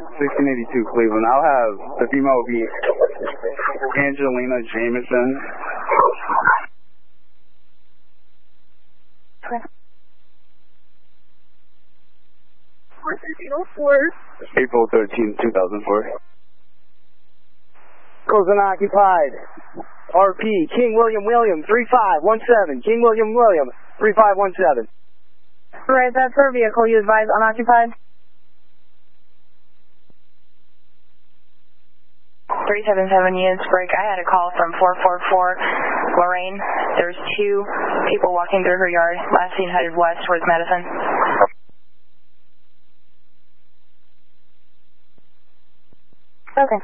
1682 Cleveland. I'll have the female will be Angelina Jameson. Okay. 1304. April 13, 2004. Closing occupied. RP, King William 3517. King William 3517. Right, that's her vehicle. You advise unoccupied? 377 units break. I had a call from 444 Lorraine. There's two people walking through her yard. Last seen headed west towards Madison. Okay.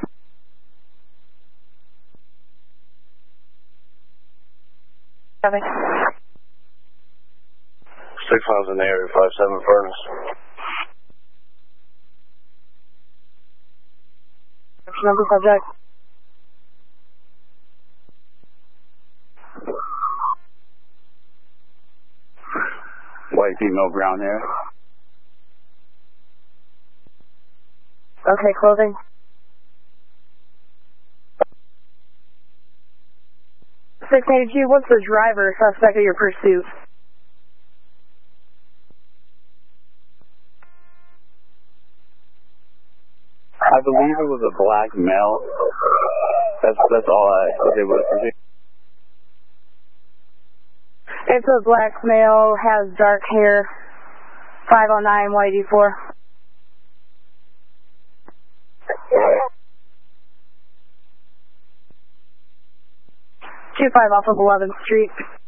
Copy. 6 miles in the area, 57 Furnace. Number subject. White female, brown hair. Okay, closing. $682, what's the driver suspect of your pursuit? I believe it was a black male. That's all I was able to see. It's a black male, has dark hair, 509 YD4. 25 off of 11th Street.